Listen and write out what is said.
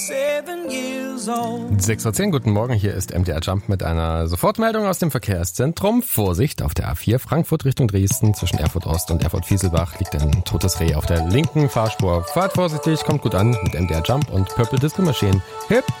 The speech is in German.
6:10 Uhr, guten Morgen, hier ist MDR Jump mit einer Sofortmeldung aus dem Verkehrszentrum. Vorsicht, auf der A4 Frankfurt Richtung Dresden zwischen Erfurt Ost und Erfurt Fieselbach liegt ein totes Reh auf der linken Fahrspur. Fahrt vorsichtig, kommt gut an mit MDR Jump und Purple Disco Machine. Hip